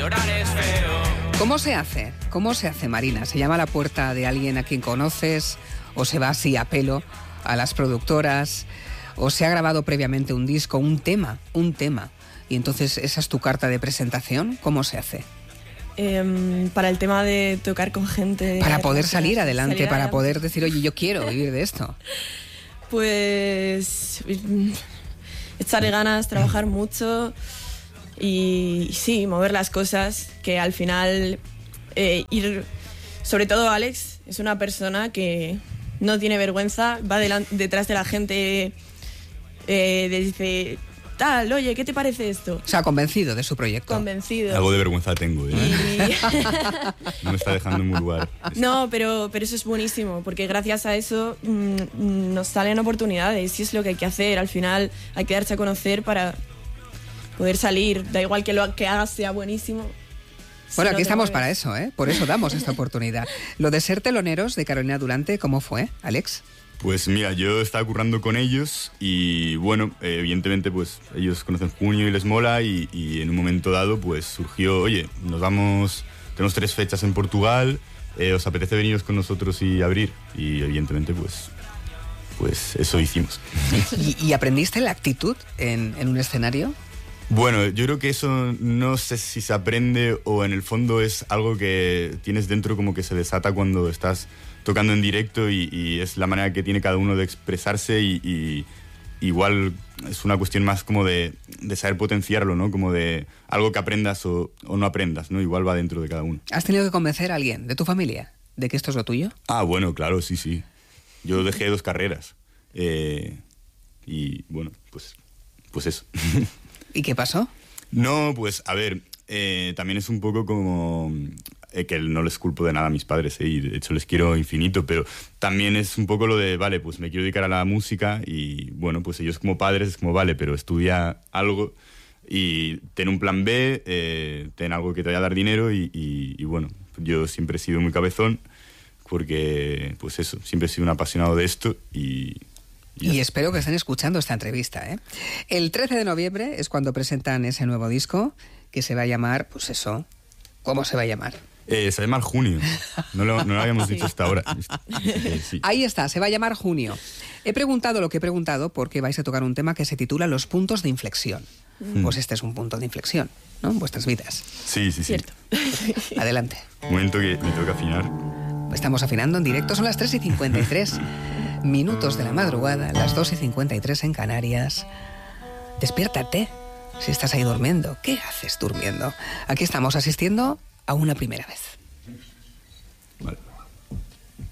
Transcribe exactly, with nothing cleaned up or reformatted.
llorar es feo. ¿Cómo se hace? ¿Cómo se hace, Marina? ¿Se llama a la puerta de alguien a quien conoces o se va así a pelo a las productoras o se ha grabado previamente un disco, un tema, un tema y entonces esa es tu carta de presentación? ¿Cómo se hace? Eh, para el tema de tocar con gente... Para poder salir adelante, salir para adelante. poder decir, oye, yo quiero vivir de esto. Pues... echarle ganas, trabajar mucho y, y sí, mover las cosas, que al final eh, ir... Sobre todo Alex es una persona que no tiene vergüenza, va delan- detrás de la gente, eh, le dice... Tal, oye, ¿qué te parece esto? O sea, convencido de su proyecto. Convencido. Algo de vergüenza tengo, ¿eh? Y... No me está dejando en un lugar. No, pero, pero eso es buenísimo, porque gracias a eso mmm, nos salen oportunidades y es lo que hay que hacer. Al final hay que darse a conocer para poder salir. Da igual que lo que hagas sea buenísimo. Si Bueno, no aquí te estamos mueves. para eso, ¿eh? Por eso damos esta oportunidad. Lo de ser teloneros de Carolina Durante, ¿cómo fue, Alex? Pues mira, yo estaba currando con ellos y bueno, eh, evidentemente pues ellos conocen Junio y les mola y, y en un momento dado pues surgió, oye, nos vamos, tenemos tres fechas en Portugal, eh, ¿os apetece veniros con nosotros y abrir? Y evidentemente pues, pues eso hicimos. ¿Y, y aprendiste la actitud en, en un escenario? Bueno, yo creo que eso no sé si se aprende o en el fondo es algo que tienes dentro como que se desata cuando estás tocando en directo y, y es la manera que tiene cada uno de expresarse y, y igual es una cuestión más como de, de saber potenciarlo, ¿no? Como de algo que aprendas o, o no aprendas, ¿no? Igual va dentro de cada uno. ¿Has tenido que convencer a alguien de tu familia de que esto es lo tuyo? Ah, bueno, claro, sí, sí. Yo dejé dos carreras eh, y bueno, pues, pues eso. ¿Y qué pasó? No, pues a ver, eh, también es un poco como... Eh, que no les culpo de nada a mis padres, eh, y de hecho les quiero infinito, pero también es un poco lo de, vale, pues me quiero dedicar a la música y bueno, pues ellos como padres es como, vale, pero estudia algo y ten un plan B, eh, ten algo que te vaya a dar dinero y, y, y bueno, yo siempre he sido muy cabezón porque, pues eso, siempre he sido un apasionado de esto y... Y, y espero que estén escuchando esta entrevista, ¿eh? El trece de noviembre es cuando presentan ese nuevo disco que se va a llamar, pues eso, ¿cómo se va a llamar? Eh, se va a llamar Junio. No lo, no lo habíamos Sí. dicho hasta ahora. Eh, sí. Ahí está, se va a llamar Junio. He preguntado lo que he preguntado porque vais a tocar un tema que se titula Los puntos de inflexión. Mm. Pues este es un punto de inflexión, ¿no? En vuestras vidas. Sí, sí, sí. Cierto. Adelante. Un momento que me tengo que afinar. Estamos afinando en directo, son las tres y cincuenta y tres minutos de la madrugada, las dos y cincuenta y tres en Canarias. Despiértate, si estás ahí durmiendo. ¿Qué haces durmiendo? Aquí estamos asistiendo a una primera vez.